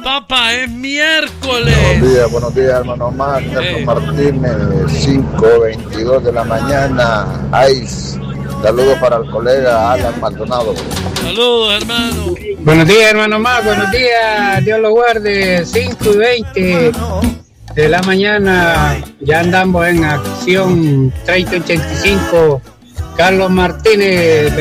papá, es miércoles. Buenos días, hermano Mar, Nelson Martínez, 5:22 de la mañana. Ice, saludos para el colega Alan Maldonado. Saludos, hermano. Buenos días, hermano Mar, buenos días, Dios lo guarde, 5:20 de la mañana, ya andamos en acción 3085, Carlos Martínez.